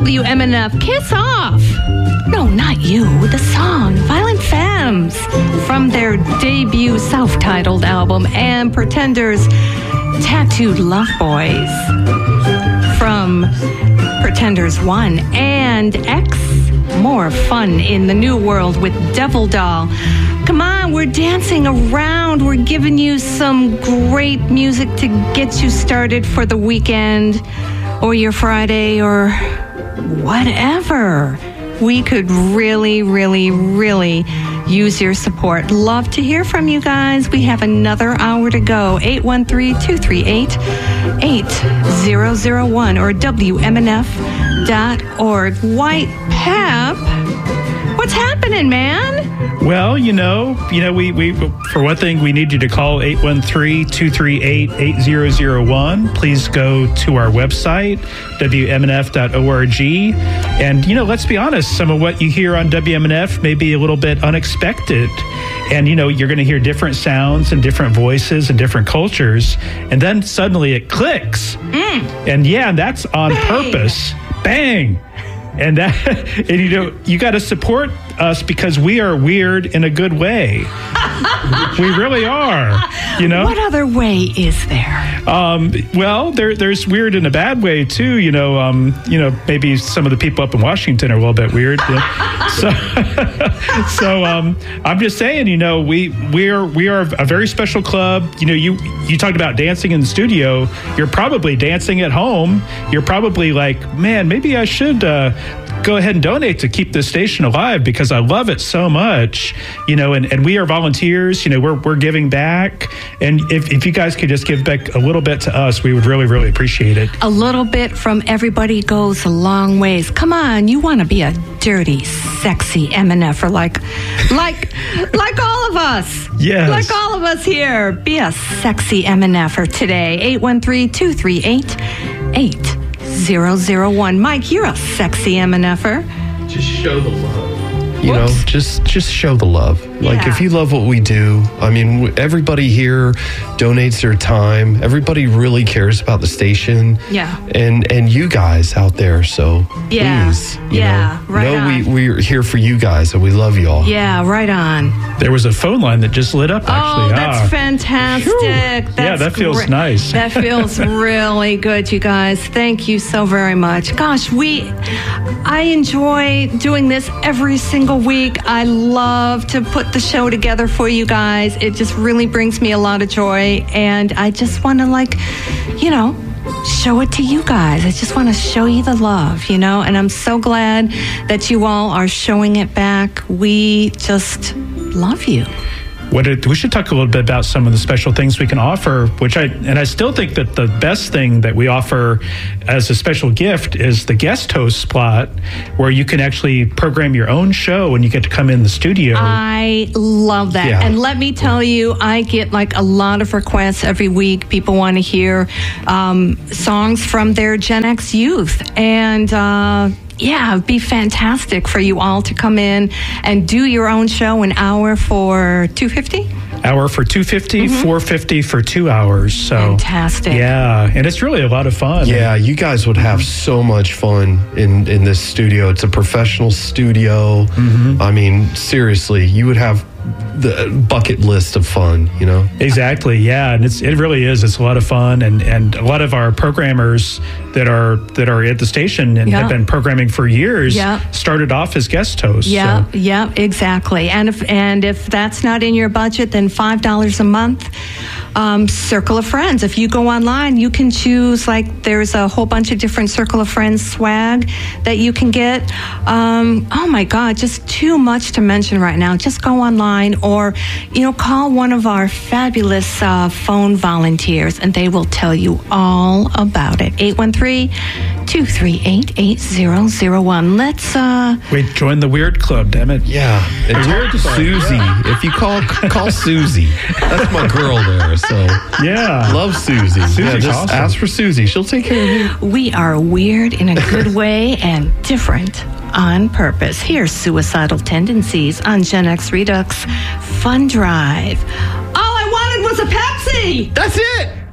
WMNF, Kiss Off. No, not you. The song, Violent Femmes, from their debut self-titled album, and Pretenders' Tattooed Love Boys, from Pretenders 1 and X. More fun in the new world with Devil Doll. Come on, we're dancing around. We're giving you some great music to get you started for the weekend or your Friday or whatever. We could really, really, really use your support. Love to hear from you guys. We have another hour to go. 813-238-8001 or WMNF.org. White Pep, what's happening, man? Well, we for one thing, we need you to call 813-238-8001. Please go to our website, WMNF.org. And, let's be honest, some of what you hear on WMNF may be a little bit unexpected. And, you're going to hear different sounds and different voices and different cultures. And then suddenly it clicks. And that's on purpose. Bang. And you got to support us because we are weird in a good way. We really are. What other way is there? Well, there's weird in a bad way too. Maybe some of the people up in Washington are a little bit weird. So I'm just saying, we are a very special club. You talked about dancing in the studio. You're probably dancing at home. You're probably like, man, maybe I should go ahead and donate to keep this station alive because I love it so much. And we are volunteers. We're giving back. And if you guys could just give back a little bit to us, we would really, really appreciate it. A little bit from everybody goes a long ways. Come on, you want to be a dirty, sexy MNFer like all of us. Yes. Like all of us here. Be a sexy MNFer today. 813-238-8001. Mike, you're a sexy MNFer. Just show the love. Just show the love. Like, if you love what we do, everybody here donates their time. Everybody really cares about the station. Yeah. And you guys out there, so please, we're here for you guys and we love you all. Yeah, right on. There was a phone line that just lit up, actually. Oh, that's fantastic. That feels nice. That feels really good, you guys. Thank you so very much. Gosh, I enjoy doing this every single week. I love to put the show together for you guys. It just really brings me a lot of joy, and I just want to show it to you guys. I just want to show you the love, and I'm so glad that you all are showing it back. We just love you. We should talk a little bit about some of the special things we can offer, I still think that the best thing that we offer as a special gift is the guest host spot, where you can actually program your own show and you get to come in the studio. I love that. Yeah. And let me tell you, I get a lot of requests every week. People want to hear songs from their Gen X youth. And it'd be fantastic for you all to come in and do your own show, an hour for $250? Hour for $250, $450 for 2 hours. So fantastic. Yeah, and it's really a lot of fun. Yeah, you guys would have so much fun in this studio. It's a professional studio. Seriously, you would have the bucket list of fun, Exactly, yeah, and it really is. It's a lot of fun, and a lot of our programmers that are at the station and have been programming for years started off as guest hosts. Yeah, exactly. And if that's not in your budget, then $5 a month. Circle of Friends. If you go online, you can choose, there's a whole bunch of different Circle of Friends swag that you can get. Oh my God, just too much to mention right now. Just go online or, call one of our fabulous phone volunteers and they will tell you all about it. 813-238-8001. Let's wait, join the Weird Club, damn it. Yeah. It's Weird Susie. If you call Susie. That's my girl there. So love Susie. Just awesome. Ask for Susie. She'll take care of you. We are weird in a good way and different on purpose. Here's Suicidal Tendencies on Gen X Redux Fun Drive. All I wanted was a Pepsi. That's it.